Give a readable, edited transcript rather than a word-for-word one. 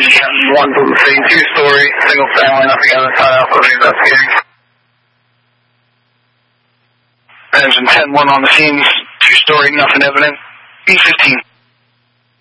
Engine 1 from the scene, 2-story, single family, nothing outside Alpha investigating. Engine 10-1 on the scene, 2-story, nothing evident. B-15.